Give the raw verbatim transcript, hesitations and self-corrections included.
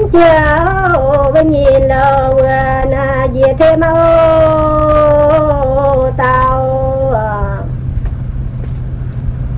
chưa bên nhìn lâu na dễ thêm mau